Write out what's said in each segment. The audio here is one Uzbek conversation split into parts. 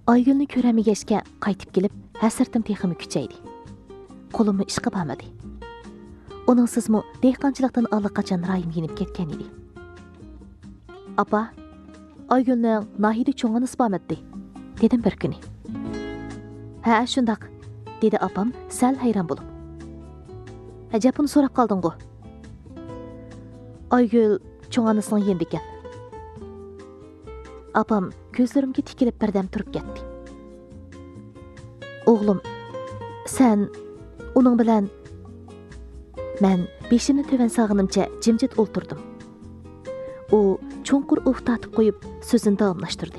Aygülni ko'rmagachga qaytib kelib, hasratim teximi kuchaydi. Qo'limni ishqa bormadi. Uningsizmi dehqonchilikdan allaqachon rayim yenib ketgan edi. Apa, Aygülning Nahida cho'ng'inisi bormadi, dedim bir kuni. Ha, shundaq, dedi apam sal hayron bo'lib. Ajabini so'rab qolding-ku. Aygül cho'ng'inisining yendi ekan. Apam ko'zlarimga tikilib birdan turib ketdi. O'g'lim, sen uning bilan men beshimni töven sog'inimcha jimjit o'ltirdim. U cho'nqur o'xtatib qo'yib so'zini davomlashtirdi.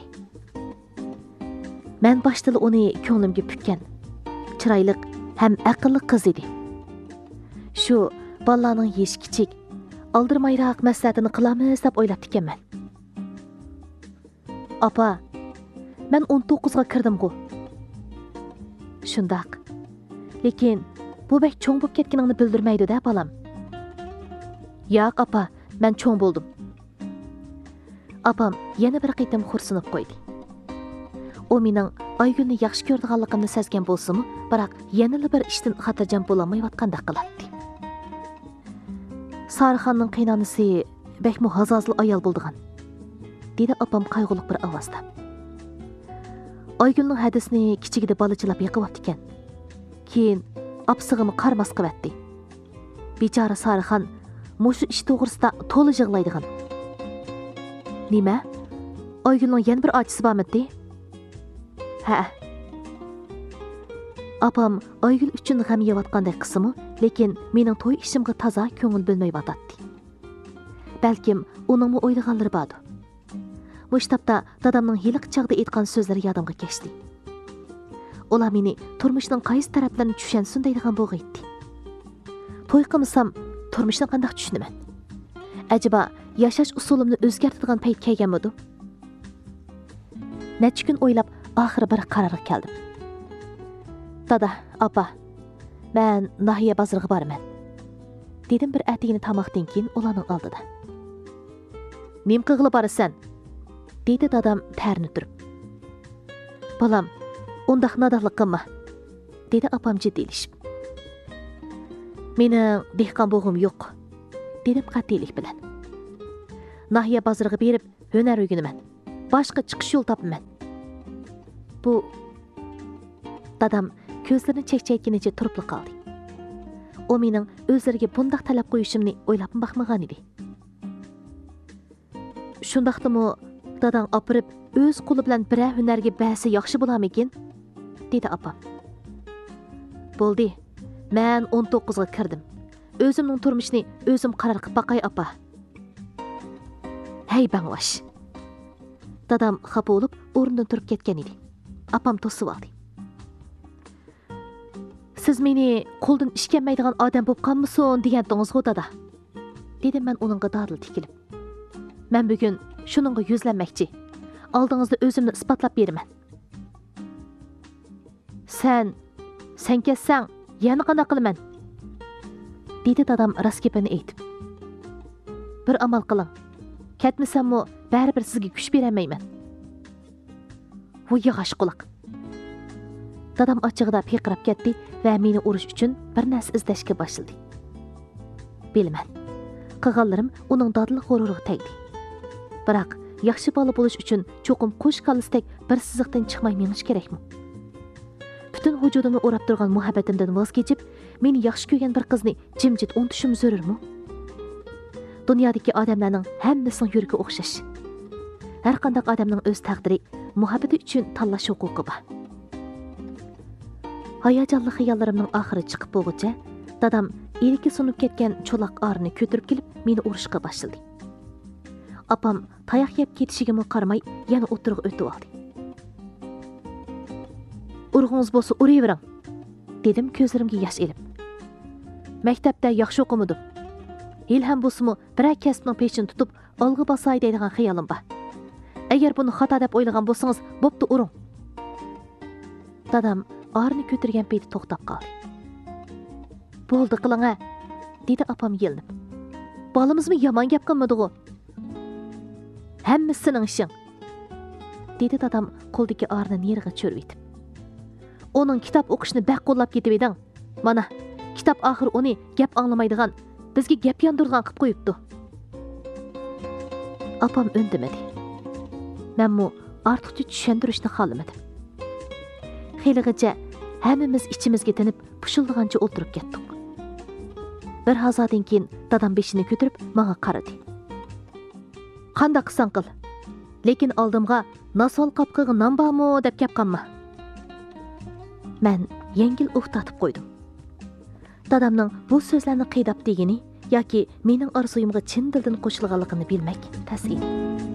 Men boshda uni ko'nglimga pukkan, chiroyli ham aqlli qiz edi. Shu bolalarning yesh kichik, aldirmayroq maslahatini qilamiz deb o'ylab ekanman. Apa, men 19 ga kirdim-ku. Shundaq. Lekin bu bek cho'ng bo'lib ketganingni bildirmaydi-da, balam. Yo'q, apa, men cho'ng bo'ldim. Apam yana bir qitim xursinib qo'ydi. U mening Aygülni yaxshi ko'rdiganligimni sezgan bo'lsa-mu, biroq yana bir ishdan xotirjam bo'lamayotgandek qiladi. Sarixonning qiynonisi bekmi hazozli ayol bo'ldigan, dedi apam qayg'uliq bir ovozda. Aygülning hadisini kichigida bolachilab yiqibdi ekan. Keyin apsig'ini qarmas qilyapti. Bechora Sarixon mushu ish to'g'risida to'la yig'laydigan. Nima? Aygülning yana bir ochisi bormidi? Ha. Apam Aygül uchun g'am yeyotgandek qismi, lekin mening to'y ishimga toza ko'ngil bo'lmayotdi. Balkim uningmi o'ylaganlari bordi. Mushtabda dadamning yiliq chaqda aytgan so'zlari yodimga kechdi. Ular meni turmushning qaysi taraflarini tushunsin deydigan bo'g'aydi. To'y qilsam turmushni qanday tushunaman? Acaba yashash usulimni o'zgartiradigan payt kelganmidi? Necha kun o'ylab oxiri bir qarorga keldim. Dada, apa, men Nahiya bozoriga boraman, dedim bir atigini tamoqdan keyin ularning oldida. Nim qilib borasan? Dedi dadam tarni turib. Balam, undaq nadaqlik qilma, dedi apam jiddiyleşib. Mening dehqon bo'g'im yo'q, dedim qat'iylik bilan. Nahiya bozoriga berib hunar o'rganaman, boshqa chiqish yo'l topaman. Bu dadam ko'zlarini chekchaytganicha turib qoldi. U mening o'zlariga bundaq talab qo'yishimni o'ylab baxmagan edi. Shundaqdimi dadam opirib o'z qo'li bilan bir hunarga ba'si yaxshi bo'larmikin? Dedi apam. Bo'ldi. Men 19 ga kirdim. O'zimning turmushni o'zim qaror qilib baqay apa. Hey banglash. Dadam xafa bo'lib o'rnidan turib ketgan edi. Apam to'sib oldi. Siz meni qo'ldan ish kelmaydigan odam bo'lib qolmisin degandingiz-ku dada. Dedim men uningga dadil tikilib. Men bugun shuningga yuzlanmoqchi. Oldingizda o'zimni isbotlab beraman. Sen ketsang, yana qanday qilaman? Dedi dadam raskepini aytib. Bir amal qiling. Ketmasammi, baribir sizga kuch bermayman. Voy yog'ash quloq. Dadam ochig'ida piqirab ketdi va meni urish uchun bir narsa izlashga boshladi. Bilaman. Qilganlarim uning dodli g'ururiga tegdi. Biroq yaxshi bola bo'lish uchun cho'qim qo'sh qallisdek bir siziqdan chiqmay menish kerakmi? Butun vujudimni o'rab turgan muhabbatimdan voz kechib, meni yaxshi ko'rgan bir qizni jimjit unutishim zarurmi? Dunyodagi odamlarning hammasining yuragi o'xshash. Har qanday odamning o'z taqdiri, muhabbati uchun tanlash huquqi bor. Hayajonli xiyollarimning oxiri chiqib bo'lguncha, dadam erki sunib ketgan cho'loq orni ko'tarib kelib, meni urishga boshladi. Apam tayoq yeb ketishiga qaramay, yana o'tirib o'tib oldi. Urg'ingiz bo'lsa uravering, dedim ko'zlarimga yosh elib. Maktabda yaxshi o'qimadim. Ilham bo'lsa-mu, bir kasbning peshini tutib, olg'a bosay deydigan xiyolim bor. Agar buni xato deb o'ylagan bo'lsangiz, bo'pti uring. Dadam orni ko'targan payti to'xtab qoldi. Bo'ldi qiling-a, dedi apam yelinib. Bolamizmi yomon gap qilmadi-ku? Hammasi sening ishing. dedi dadam qo'ldagi orni yeriga cho'rib etib. Onun kitob o'qishni baq qo'llab ketib eding. Mana, kitob oxir uni gap anglamaydigan, bizga gap yondirgan qilib qo'yibdi. Apam ündemedi. Menmu ortiqcha tushuntirishni xohlamadim. Xeyligacha hammamiz ichimizga tinib, pushildigancha o'tirib ketdik. Bir hazardan keyin dadam beshini ko'tarib menga qaradi. Qanda qilsang qil. Lekin oldimga nasol qapqiga non bormi deb gap qilma. Men yengil uftatib qo'ydim. Dadamning bu so'zlarni qiydab degini yoki mening orzuyimga chin dildan qo'shilganligini bilmak tas edi.